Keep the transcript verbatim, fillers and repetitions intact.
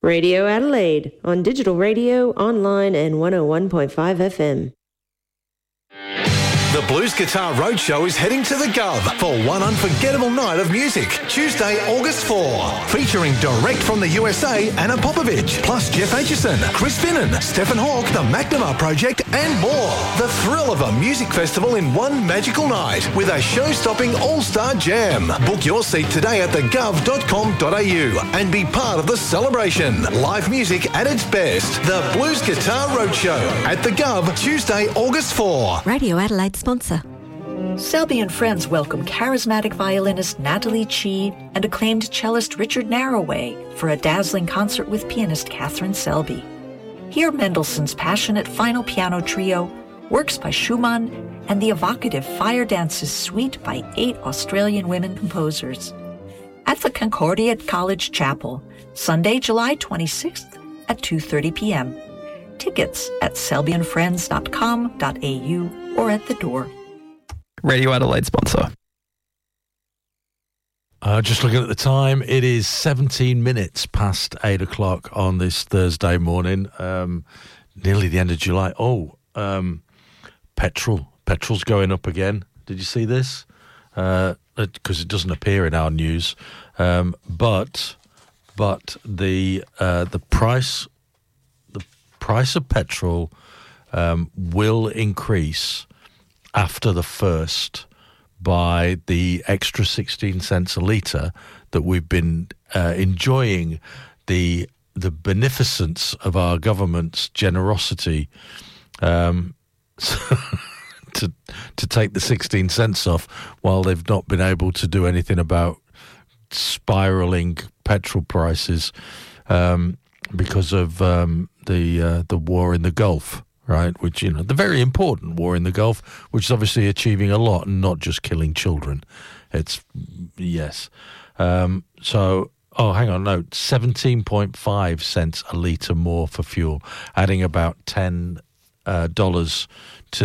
Radio Adelaide, on digital radio, online and one oh one point five F M. The Blues Guitar Roadshow is heading to the Gov for one unforgettable night of music, Tuesday, August fourth, featuring direct from the U S A, Anna Popovich, plus Jeff Aitchison, Chris Finnan, Stephen Hawke, the McNamara Project, and more. The thrill of a music festival in one magical night with a show-stopping all-star jam. Book your seat today at the gov dot com dot a u and be part of the celebration. Live music at its best. The Blues Guitar Roadshow at the Gov, Tuesday, August fourth. Radio Adelaide sponsor. Selby and friends welcome charismatic violinist Natalie Chi and acclaimed cellist Richard Narroway for a dazzling concert with pianist Catherine Selby. Hear Mendelssohn's passionate final piano trio, works by Schumann, and the evocative Fire Dances suite by eight Australian women composers. At the Concordia College Chapel, Sunday, July twenty-sixth at two thirty p.m. Tickets at selby and friends dot com dot a u or at the door. Radio Adelaide sponsor. Uh, just looking at the time, it is seventeen minutes past eight o'clock on this Thursday morning. Um, nearly the end of July. Oh, um, petrol. Petrol's going up again. Did you see this? Because uh, it doesn't appear in our news. Um, but but the uh, the price the price of petrol um, will increase after the first by the extra sixteen cents a litre that we've been uh, enjoying the the beneficence of our government's generosity um, to to take the sixteen cents off while they've not been able to do anything about spiralling petrol prices um, because of um, the uh, the war in the Gulf. Right, which, you know, the very important war in the Gulf, which is obviously achieving a lot and not just killing children. It's, yes. Um, so, oh, hang on, no, seventeen point five cents a litre more for fuel, adding about ten dollars uh, to